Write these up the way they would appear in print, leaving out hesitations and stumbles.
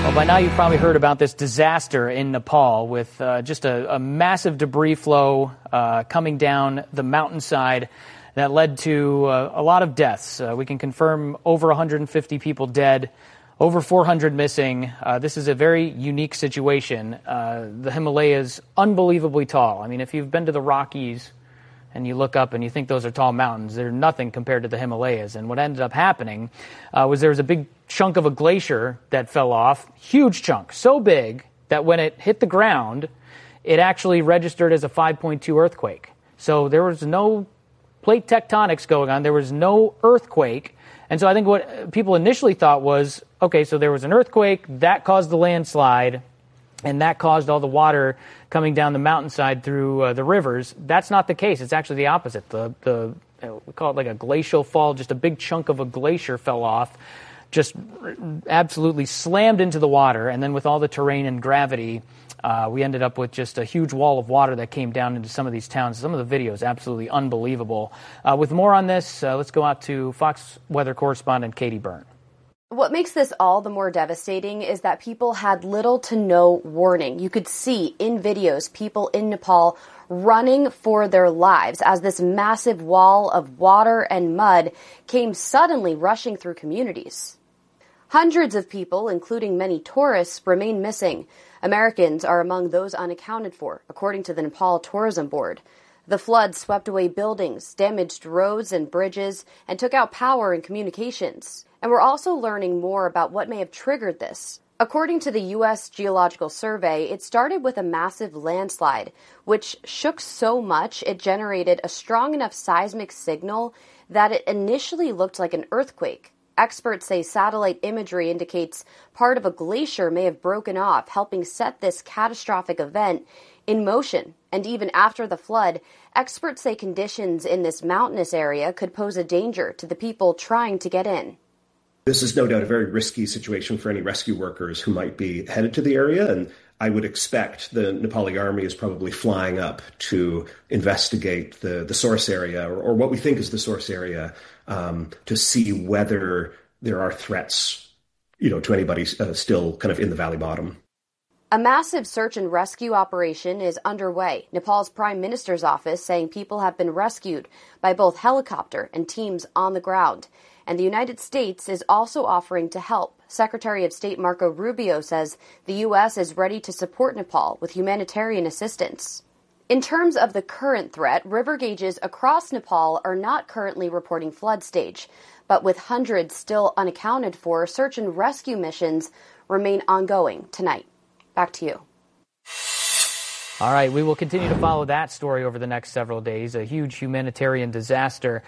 Well, by now you've probably heard about this disaster in Nepal with just a massive debris flow coming down the mountainside that led to a lot of deaths. We can confirm over 150 people dead, over 400 missing. This is a very unique situation. The Himalayas, unbelievably tall. I mean, if you've been to the Rockies and you look up and you think those are tall mountains, they're nothing compared to the Himalayas. And what ended up happening was there was a big chunk of a glacier that fell off, huge chunk, so big that when it hit the ground, it actually registered as a 5.2 earthquake. So there was no plate tectonics going on. There was no earthquake. And so I think what people initially thought was, okay, so there was an earthquake, that caused the landslide, and that caused all the water coming down the mountainside through the rivers. That's not the case. It's actually the opposite. We call it like a glacial fall. Just a big chunk of a glacier fell off, just absolutely slammed into the water. And then with all the terrain and gravity, we ended up with just a huge wall of water that came down into some of these towns. Some of the videos, absolutely unbelievable. With more on this, let's go out to Fox weather correspondent Katie Byrne. What makes this all the more devastating is that people had little to no warning. You could see in videos people in Nepal running for their lives as this massive wall of water and mud came suddenly rushing through communities. Hundreds of people, including many tourists, remain missing. Americans are among those unaccounted for, according to the Nepal Tourism Board. The flood swept away buildings, damaged roads and bridges, and took out power and communications. And we're also learning more about what may have triggered this. According to the U.S. Geological Survey, it started with a massive landslide, which shook so much it generated a strong enough seismic signal that it initially looked like an earthquake. Experts say satellite imagery indicates part of a glacier may have broken off, helping set this catastrophic event in motion. And even after the flood, experts say conditions in this mountainous area could pose a danger to the people trying to get in. This is no doubt a very risky situation for any rescue workers who might be headed to the area, and I would expect the Nepali army is probably flying up to investigate the source area, or what we think is the source area, to see whether there are threats, to anybody still kind of in the valley bottom. A massive search and rescue operation is underway. Nepal's Prime Minister's office saying people have been rescued by both helicopter and teams on the ground. And the United States is also offering to help. Secretary of State Marco Rubio says the U.S. is ready to support Nepal with humanitarian assistance. In terms of the current threat, river gauges across Nepal are not currently reporting flood stage. But with hundreds still unaccounted for, search and rescue missions remain ongoing tonight. Back to you. All right, we will continue to follow that story over the next several days. A huge humanitarian disaster.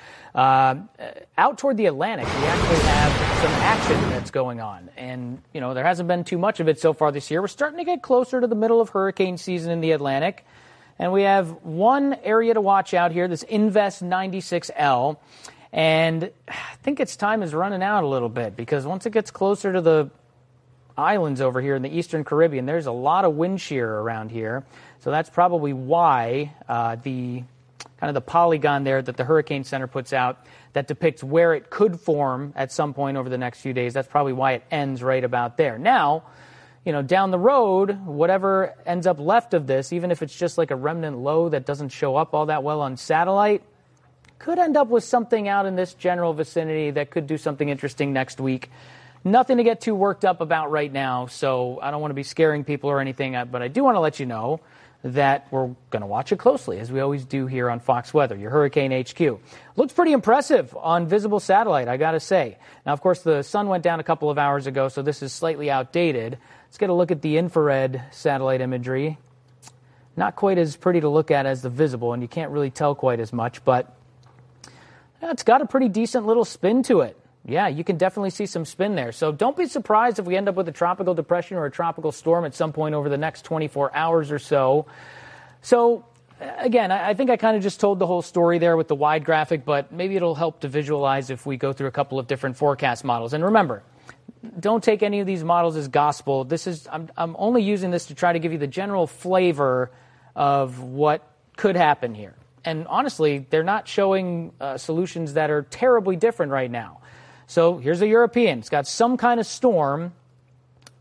Out toward the Atlantic, we actually have some action that's going on. And, there hasn't been too much of it so far this year. We're starting to get closer to the middle of hurricane season in the Atlantic. And we have one area to watch out here, this Invest 96L. And I think its time is running out a little bit because once it gets closer to the islands over here in the Eastern Caribbean, there's a lot of wind shear around here. So that's probably why the polygon there that the Hurricane Center puts out that depicts where it could form at some point over the next few days, that's probably why it ends right about there. Now, down the road, whatever ends up left of this, even if it's just like a remnant low that doesn't show up all that well on satellite, could end up with something out in this general vicinity that could do something interesting next week. Nothing to get too worked up about right now, so I don't want to be scaring people or anything, but I do want to let you know that we're going to watch it closely, as we always do here on Fox Weather, your Hurricane HQ. Looks pretty impressive on visible satellite, I got to say. Now, of course, the sun went down a couple of hours ago, so this is slightly outdated. Let's get a look at the infrared satellite imagery. Not quite as pretty to look at as the visible, and you can't really tell quite as much, but it's got a pretty decent little spin to it. Yeah, you can definitely see some spin there. So don't be surprised if we end up with a tropical depression or a tropical storm at some point over the next 24 hours or so. So, again, I think I kind of just told the whole story there with the wide graphic, but maybe it'll help to visualize if we go through a couple of different forecast models. And remember, don't take any of these models as gospel. I'm only using this to try to give you the general flavor of what could happen here. And honestly, they're not showing solutions that are terribly different right now. So here's a European. It's got some kind of storm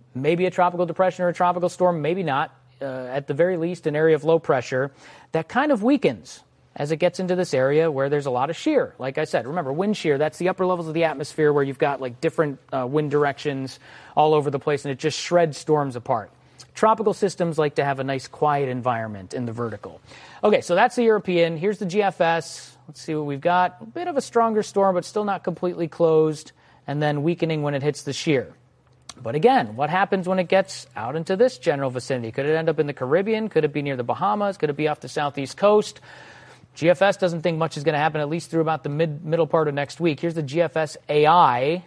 maybe a tropical depression or a tropical storm, maybe not. At the very least, an area of low pressure that kind of weakens as it gets into this area where there's a lot of shear. Like I said, remember, wind shear, that's the upper levels of the atmosphere where you've got like different wind directions all over the place, and it just shreds storms apart. Tropical systems like to have a nice quiet environment in the vertical. Okay, so that's the European. Here's the GFS. Let's see what we've got. A bit of a stronger storm, but still not completely closed, and then weakening when it hits the shear. But again, what happens when it gets out into this general vicinity? Could it end up in the Caribbean? Could it be near the Bahamas? Could it be off the southeast coast? GFS doesn't think much is going to happen, at least through about the middle part of next week. Here's the GFS AI. A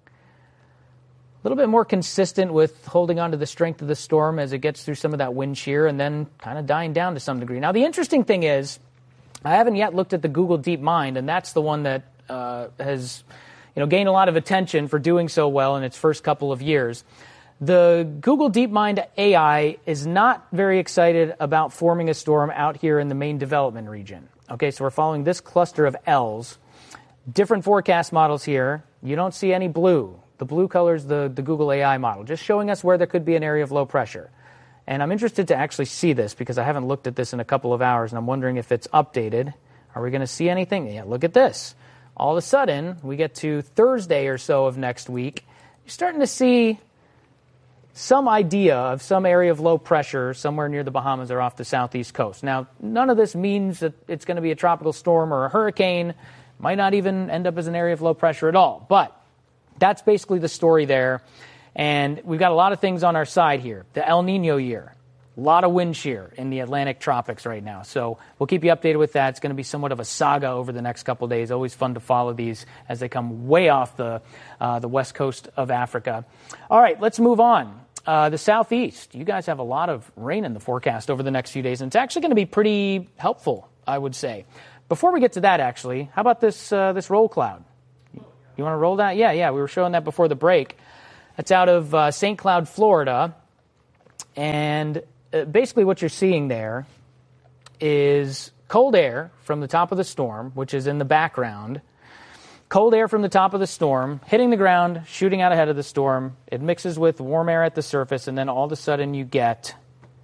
little bit more consistent with holding on to the strength of the storm as it gets through some of that wind shear and then kind of dying down to some degree. Now, the interesting thing is, I haven't yet looked at the Google DeepMind, and that's the one that has gained a lot of attention for doing so well in its first couple of years. The Google DeepMind AI is not very excited about forming a storm out here in the main development region. Okay, so we're following this cluster of L's. Different forecast models here. You don't see any blue. The blue color is the Google AI model, just showing us where there could be an area of low pressure. And I'm interested to actually see this because I haven't looked at this in a couple of hours, and I'm wondering if it's updated. Are we going to see anything? Yeah, look at this. All of a sudden, we get to Thursday or so of next week, you're starting to see some idea of some area of low pressure somewhere near the Bahamas or off the southeast coast. Now, none of this means that it's going to be a tropical storm or a hurricane. Might not even end up as an area of low pressure at all. But that's basically the story there. And we've got a lot of things on our side here. The El Nino year. A lot of wind shear in the Atlantic tropics right now. So we'll keep you updated with that. It's going to be somewhat of a saga over the next couple of days. Always fun to follow these as they come way off the west coast of Africa. All right, let's move on. The southeast. You guys have a lot of rain in the forecast over the next few days, and it's actually going to be pretty helpful, I would say. Before we get to that, actually, how about this roll cloud? You want to roll that? Yeah, we were showing that before the break. It's out of St. Cloud, Florida, and basically what you're seeing there is cold air from the top of the storm, which is in the background. Cold air from the top of the storm hitting the ground, shooting out ahead of the storm. It mixes with warm air at the surface, and then all of a sudden you get...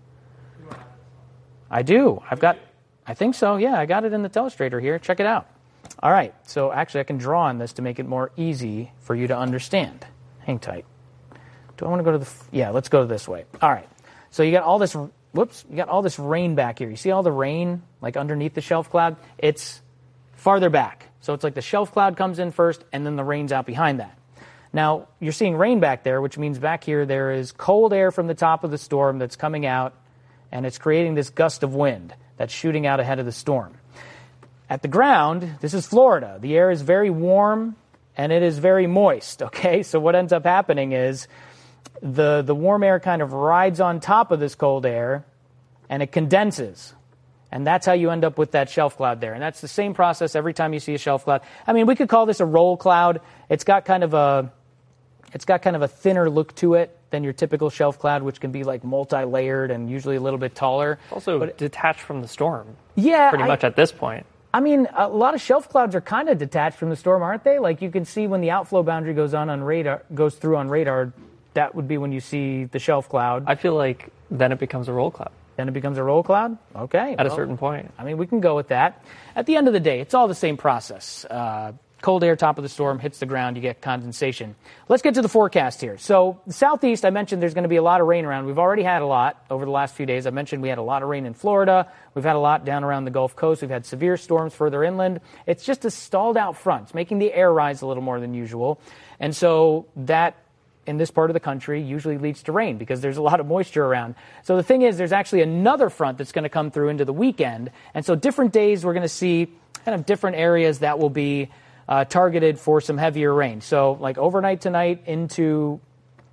I do. I think so. Yeah, I got it in the Telestrator here. Check it out. All right. So actually I can draw on this to make it more easy for you to understand. Hang tight. Do I want to go to the... Yeah, let's go this way. All right. So you got all this... Whoops. You got all this rain back here. You see all the rain like underneath the shelf cloud? It's farther back. So it's like the shelf cloud comes in first, and then the rain's out behind that. Now, you're seeing rain back there, which means back here there is cold air from the top of the storm that's coming out, and it's creating this gust of wind that's shooting out ahead of the storm. At the ground, this is Florida. The air is very warm, and it is very moist, okay? So what ends up happening is the warm air kind of rides on top of this cold air, and it condenses. And that's how you end up with that shelf cloud there. And that's the same process every time you see a shelf cloud. I mean, we could call this a roll cloud. It's got kind of a thinner look to it than your typical shelf cloud, which can be like multi-layered and usually a little bit taller. Also detached from the storm. Yeah. Pretty much at this point. I mean, a lot of shelf clouds are kind of detached from the storm, aren't they? Like you can see when the outflow boundary goes through on radar, that would be when you see the shelf cloud. I feel like then it becomes a roll cloud. Then it becomes a roll cloud? Okay. At a certain point. I mean, we can go with that. At the end of the day, it's all the same process. Cold air, top of the storm, hits the ground, you get condensation. Let's get to the forecast here. So the southeast, I mentioned there's going to be a lot of rain around. We've already had a lot over the last few days. I mentioned we had a lot of rain in Florida. We've had a lot down around the Gulf Coast. We've had severe storms further inland. It's just a stalled out front. It's making the air rise a little more than usual. And so that in this part of the country usually leads to rain because there's a lot of moisture around. So the thing is, there's actually another front that's going to come through into the weekend. And so different days we're going to see kind of different areas that will be targeted for some heavier rain. So like overnight tonight into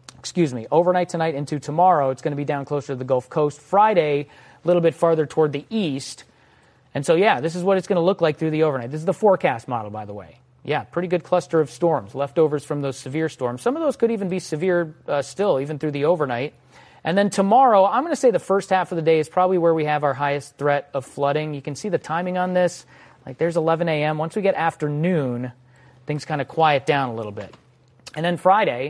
tomorrow, it's going to be down closer to the Gulf Coast. Friday, a little bit farther toward the east. And so, yeah, this is what it's going to look like through the overnight. This is the forecast model, by the way. Yeah, pretty good cluster of storms, leftovers from those severe storms. Some of those could even be severe still, even through the overnight. And then tomorrow, I'm going to say the first half of the day is probably where we have our highest threat of flooding. You can see the timing on this. Like there's 11 a.m. Once we get afternoon, things kind of quiet down a little bit. And then Friday,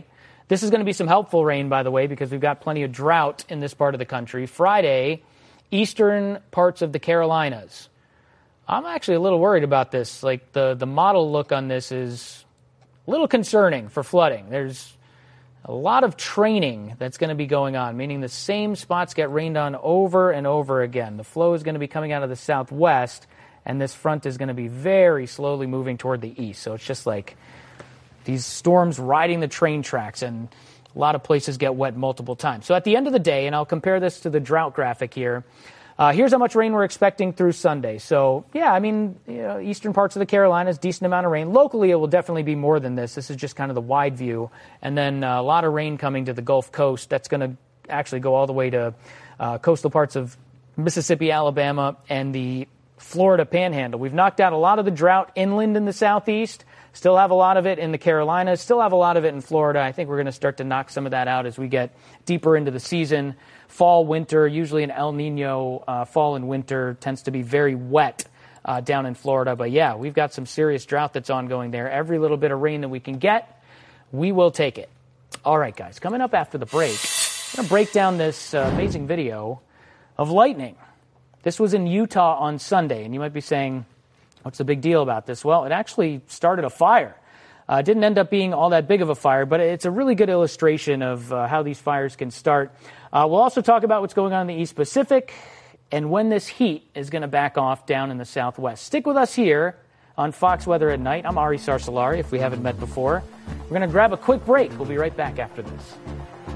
This is going to be some helpful rain, by the way, because we've got plenty of drought in this part of the country. Friday, eastern parts of the Carolinas. I'm actually a little worried about this. Like the model look on this is a little concerning for flooding. There's a lot of training that's going to be going on, meaning the same spots get rained on over and over again. The flow is going to be coming out of the southwest, and this front is going to be very slowly moving toward the east. So it's just like these storms riding the train tracks, and a lot of places get wet multiple times. So at the end of the day, and I'll compare this to the drought graphic here, here's how much rain we're expecting through Sunday. So, yeah, I mean, eastern parts of the Carolinas, decent amount of rain. Locally, it will definitely be more than this. This is just kind of the wide view. And then a lot of rain coming to the Gulf Coast. That's going to actually go all the way to coastal parts of Mississippi, Alabama, and the Florida Panhandle. We've knocked out a lot of the drought inland in the southeast. Still have a lot of it in the Carolinas. Still have a lot of it in Florida. I think we're going to start to knock some of that out as we get deeper into the season. Fall, winter, usually an El Nino fall and winter tends to be very wet down in Florida. But, yeah, we've got some serious drought that's ongoing there. Every little bit of rain that we can get, we will take it. All right, guys, coming up after the break, I'm going to break down this amazing video of lightning. This was in Utah on Sunday, and you might be saying, what's the big deal about this? Well, it actually started a fire. It didn't end up being all that big of a fire, but it's a really good illustration of how these fires can start. We'll also talk about what's going on in the East Pacific and when this heat is going to back off down in the Southwest. Stick with us here on Fox Weather at Night. I'm Ari Sarsalari, if we haven't met before. We're going to grab a quick break. We'll be right back after this.